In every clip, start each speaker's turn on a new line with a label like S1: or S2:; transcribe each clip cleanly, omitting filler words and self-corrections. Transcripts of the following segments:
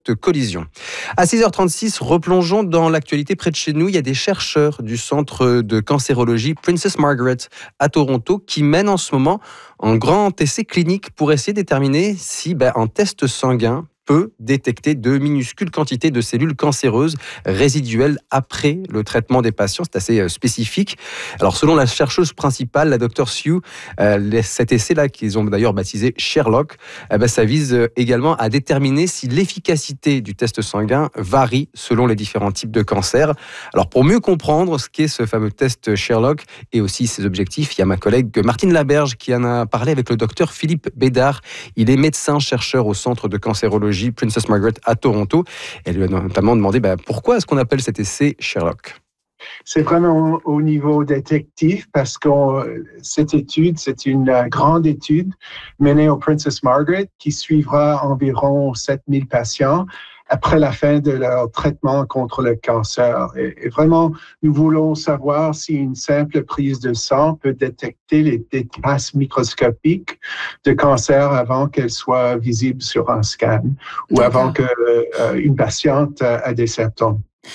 S1: de collision. À 6h36, replongeons dans l'actualité près de chez nous. Il y a des chercheurs du centre de cancérologie Princess Margaret à Toronto qui mènent en ce moment un grand essai clinique pour essayer de déterminer si un test sanguin peut détecter de minuscules quantités de cellules cancéreuses résiduelles après le traitement des patients. C'est assez spécifique. Alors, selon la chercheuse principale, la Dr Sue, cet essai-là, qu'ils ont d'ailleurs baptisé Sherlock, ça vise également à déterminer si l'efficacité du test sanguin varie selon les différents types de cancers. Alors, pour mieux comprendre ce qu'est ce fameux test Sherlock et aussi ses objectifs, il y a ma collègue Martine Laberge qui en a parlé avec le docteur Philippe Bédard. Il est médecin-chercheur au centre de cancérologie Princess Margaret à Toronto. Elle lui a notamment demandé pourquoi est-ce qu'on appelle cet essai Sherlock.
S2: C'est vraiment au niveau détective parce que cette étude, c'est une grande étude menée au Princess Margaret qui suivra environ 7000 patients après la fin de leur traitement contre le cancer. Et vraiment, nous voulons savoir si une simple prise de sang peut détecter des traces microscopiques de cancer avant qu'elles soient visibles sur un scan ou avant qu'une patiente ait des symptômes.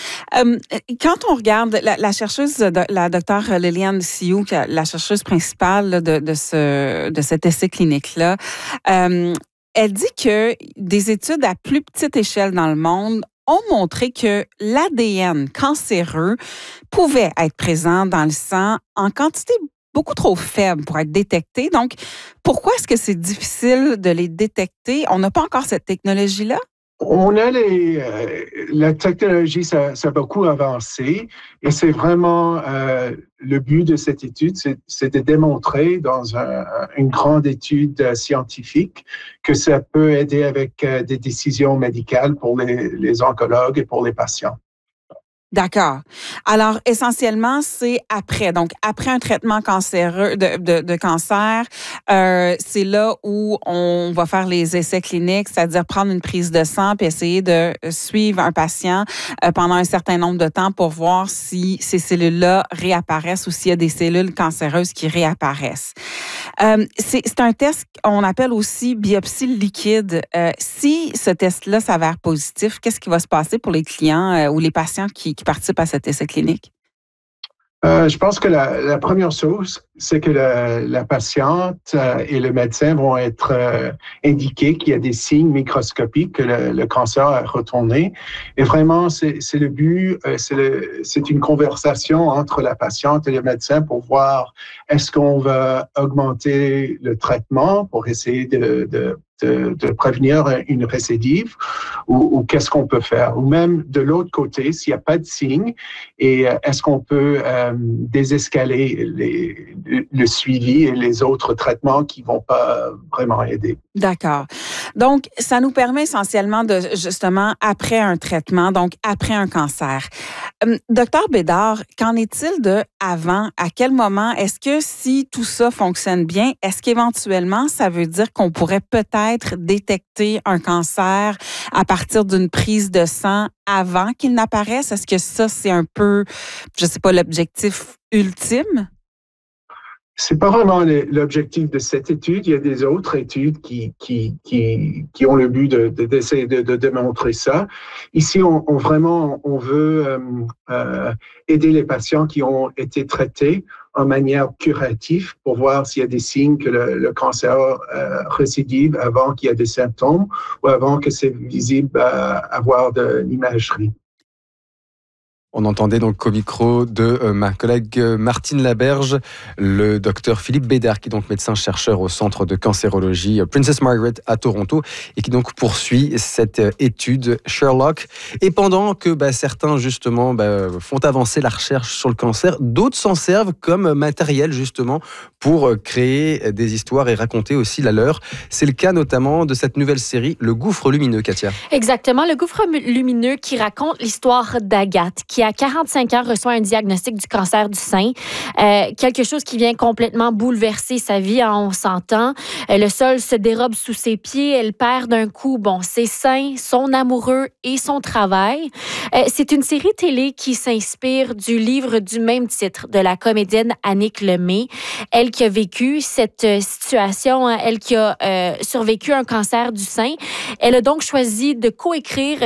S3: Quand on regarde la chercheuse, la docteure Liliane Sioux, la chercheuse principale de cet essai clinique-là, elle dit que des études à plus petite échelle dans le monde ont montré que l'ADN cancéreux pouvait être présent dans le sang en quantité beaucoup trop faible pour être détecté. Donc, pourquoi est-ce que c'est difficile de les détecter? On n'a pas encore cette technologie-là?
S2: On a la technologie, ça a beaucoup avancé et c'est vraiment le but de cette étude, c'est de démontrer dans une grande étude scientifique que ça peut aider avec des décisions médicales pour les oncologues et pour les patients.
S3: D'accord. Alors, essentiellement, c'est après. Donc, après un traitement cancéreux de cancer, c'est là où on va faire les essais cliniques, c'est-à-dire prendre une prise de sang puis essayer de suivre un patient pendant un certain nombre de temps pour voir si ces cellules-là réapparaissent ou s'il y a des cellules cancéreuses qui réapparaissent. C'est un test qu'on appelle aussi biopsie liquide. Si ce test-là s'avère positif, qu'est-ce qui va se passer pour les clients ou les patients qui participent à cet essai clinique?
S2: Je pense que la première chose, c'est que la patiente et le médecin vont être indiqués qu'il y a des signes microscopiques que le cancer a retourné. Et vraiment, c'est le but, c'est une conversation entre la patiente et le médecin pour voir est-ce qu'on va augmenter le traitement pour essayer de prévenir une récidive ou qu'est-ce qu'on peut faire. Ou même de l'autre côté, s'il n'y a pas de signe, et est-ce qu'on peut désescaler le suivi et les autres traitements qui ne vont pas vraiment aider.
S3: D'accord. Donc, ça nous permet essentiellement de, justement, après un traitement, donc après un cancer. Docteur Bédard, qu'en est-il de avant? À quel moment? Est-ce que si tout ça fonctionne bien, est-ce qu'éventuellement, ça veut dire qu'on pourrait peut-être détecter un cancer à partir d'une prise de sang avant qu'il n'apparaisse? Est-ce que ça, c'est un peu, je ne sais pas, l'objectif ultime?
S2: C'est pas vraiment l'objectif de cette étude. Il y a des autres études qui ont le but d'essayer de démontrer ça. Ici, on veut aider les patients qui ont été traités en manière curative pour voir s'il y a des signes que le cancer récidive avant qu'il y ait des symptômes ou avant que c'est visible à avoir de l'imagerie.
S1: On entendait donc au micro de ma collègue Martine Laberge, le docteur Philippe Bédard, qui est donc médecin-chercheur au centre de cancérologie Princess Margaret à Toronto et qui donc poursuit cette étude Sherlock. Et pendant que certains justement font avancer la recherche sur le cancer, d'autres s'en servent comme matériel justement pour créer des histoires et raconter aussi la leur. C'est le cas notamment de cette nouvelle série, Le Gouffre Lumineux, Katia.
S4: Exactement, Le Gouffre Lumineux qui raconte l'histoire d'Agathe, qui à 45 ans, reçoit un diagnostic du cancer du sein. Quelque chose qui vient complètement bouleverser sa vie, hein, on s'entend. Le sol se dérobe sous ses pieds. Elle perd d'un coup, ses seins, son amoureux et son travail. C'est une série télé qui s'inspire du livre du même titre de la comédienne Annick Lemay. Elle qui a vécu cette situation, elle qui a survécu à un cancer du sein. Elle a donc choisi de coécrire